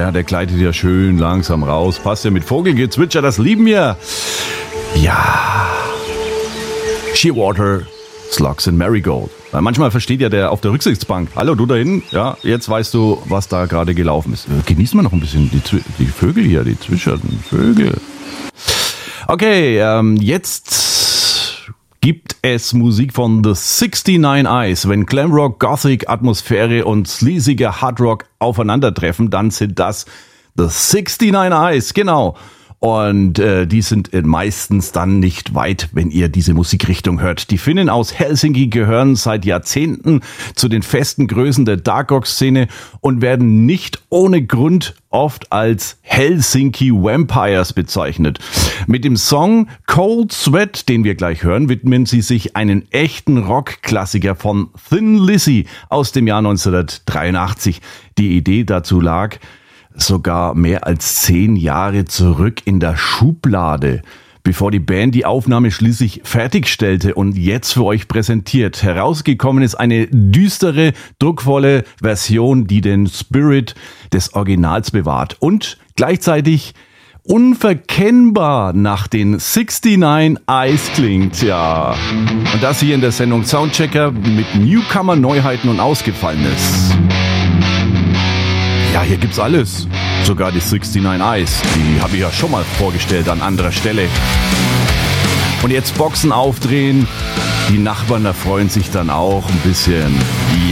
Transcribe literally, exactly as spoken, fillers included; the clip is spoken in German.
Ja, der gleitet ja schön langsam raus. Passt ja mit Vogelgezwitscher, das lieben wir. Ja. Shearwater, Slugs and Marigold. Weil manchmal versteht ja der auf der Rücksichtsbank. Hallo, du da hinten? Ja, jetzt weißt du, was da gerade gelaufen ist. Genießen wir noch ein bisschen die, die Vögel hier, die zwitschernden Vögel. Okay, ähm, jetzt gibt es Musik von The sixty-nine Eyes. Wenn Glamrock, Gothic, Atmosphäre und sleasiger Hardrock aufeinandertreffen, dann sind das The sixty-nine Eyes, genau. Und äh, die sind meistens dann nicht weit, wenn ihr diese Musikrichtung hört. Die Finnen aus Helsinki gehören seit Jahrzehnten zu den festen Größen der Dark-Rock-Szene und werden nicht ohne Grund oft als Helsinki Vampires bezeichnet. Mit dem Song Cold Sweat, den wir gleich hören, widmen sie sich einen echten Rock-Klassiker von Thin Lizzy aus dem Jahr neunzehnhundertdreiundachtzig. Die Idee dazu lag sogar mehr als zehn Jahre zurück in der Schublade, bevor die Band die Aufnahme schließlich fertigstellte und jetzt für euch präsentiert. Herausgekommen ist eine düstere, druckvolle Version, die den Spirit des Originals bewahrt und gleichzeitig unverkennbar nach den sixty-nine Eyes klingt, ja. Und das hier in der Sendung Soundchecker mit Newcomer-Neuheiten und Ausgefallenes. Ja, hier gibt's alles. Sogar die sixty-nine Eyes. Die habe ich ja schon mal vorgestellt an anderer Stelle. Und jetzt Boxen aufdrehen. Die Nachbarn erfreuen sich dann auch ein bisschen.